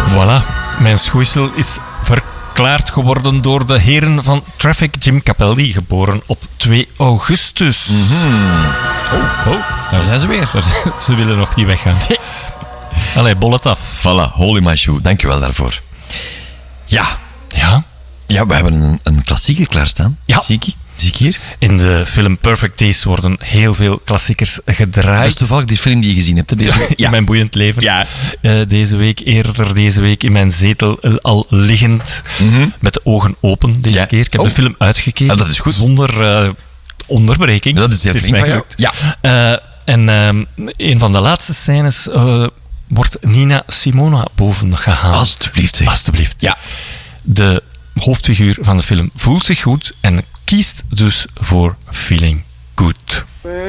Voilà, mijn schoeisel is verklaard geworden door de heren van Traffic. Jim Capaldi, geboren op 2 augustus. Daar zijn ze weer. Ze willen nog niet weggaan. Allee, bol het af. Voilà, holy my shoe. Dankjewel daarvoor. Ja, we hebben een klassieker klaarstaan. Ja. Zie ik hier? In de film Perfect Days worden heel veel klassiekers gedraaid. Dat is toevallig die film die je gezien hebt. Hè, deze week. In mijn boeiend leven. Ja. Eerder deze week in mijn zetel al liggend. Met de ogen open deze keer. Ik heb de film uitgekeken. Dat is goed. Zonder onderbreking. Dat is heel Het flink mij van jou. gelukt. Ja. En een van de laatste scènes wordt Nina Simona boven gehaald. Alsjeblieft, zeg. Alsjeblieft. Ja. De hoofdfiguur van de film voelt zich goed en kiest dus voor Feeling Good.